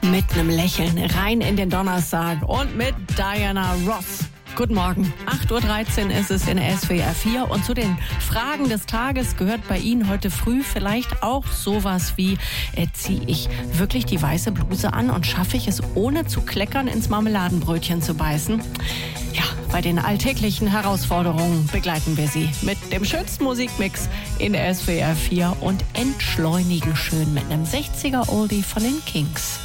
Mit einem Lächeln rein in den Donnerstag und mit Diana Ross. Guten Morgen. 8.13 Uhr ist es in SWR 4 und zu den Fragen des Tages gehört bei Ihnen heute früh vielleicht auch sowas wie, ziehe ich wirklich die weiße Bluse an und schaffe ich es, ohne zu kleckern, ins Marmeladenbrötchen zu beißen? Ja, bei den alltäglichen Herausforderungen begleiten wir Sie mit dem schönsten Musikmix in SWR 4 und entschleunigen schön mit einem 60er Oldie von den Kings.